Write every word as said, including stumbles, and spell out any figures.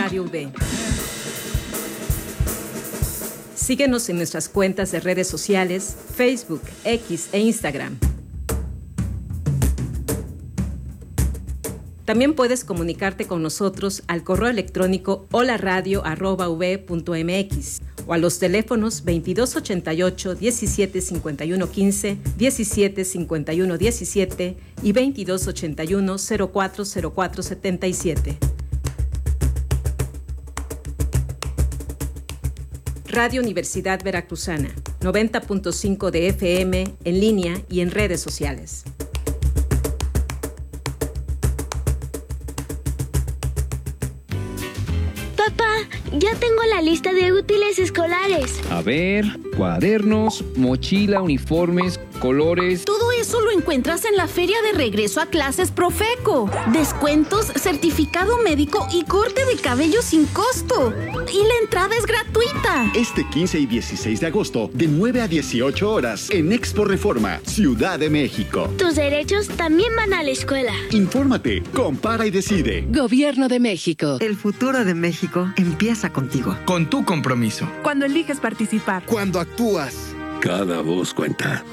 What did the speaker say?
Radio U V. Síguenos en nuestras cuentas de redes sociales, Facebook, X e Instagram. También puedes comunicarte con nosotros al correo electrónico hola radio arroba u v punto m x o a los teléfonos veintidós ochenta y ocho, diecisiete cincuenta y uno quince, diecisiete cincuenta y uno diecisiete y veintidós ochenta y uno, cero cuatro cero cuatro setenta y siete. Radio Universidad Veracruzana, noventa punto cinco de F M, en línea y en redes sociales. Papá, ya tengo la lista de útiles escolares. A ver, cuadernos, mochila, uniformes, colores. Todo eso lo encuentras en la Feria de Regreso a Clases Profeco. Descuentos, certificado médico y corte de cabello sin costo. Y la entrada es gratuita. Este quince y dieciséis de agosto, de nueve a dieciocho horas, en Expo Reforma, Ciudad de México. Tus derechos también van a la escuela. Infórmate, compara y decide. Gobierno de México. El futuro de México empieza contigo. Con tu compromiso. Cuando eliges participar. Cuando actúas. Cada voz cuenta.